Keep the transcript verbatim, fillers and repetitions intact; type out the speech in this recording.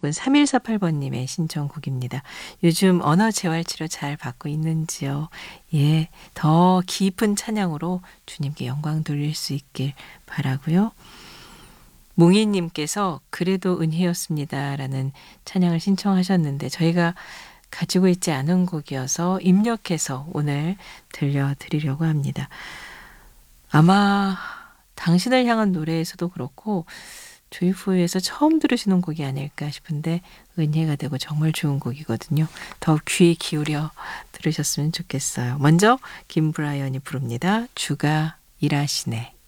혹은 삼일사팔 번님의 신청곡입니다. 요즘 언어 재활치료 잘 받고 있는지요? 예, 더 깊은 찬양으로 주님께 영광 돌릴 수 있길 바라고요. 몽희님께서 그래도 은혜였습니다 라는 찬양을 신청하셨는데 저희가 가지고 있지 않은 곡이어서 입력해서 오늘 들려드리려고 합니다. 아마 당신을 향한 노래에서도 그렇고 조이포유에서 처음 들으시는 곡이 아닐까 싶은데 은혜가 되고 정말 좋은 곡이거든요. 더욱 귀 기울여 들으셨으면 좋겠어요. 먼저 김브라이언이 부릅니다. 주가 일하시네.